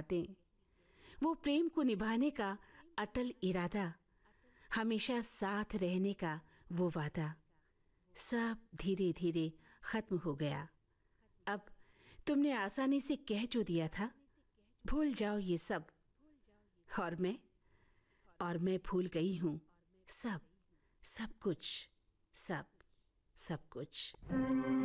बातें, वो प्रेम को निभाने का अटल इरादा, हमेशा साथ रहने का वो वादा, सब धीरे धीरे खत्म हो गया। अब तुमने आसानी से कह जो दिया था, भूल जाओ ये सब। और मैं भूल गई हूँ सब, सब कुछ, सब कुछ।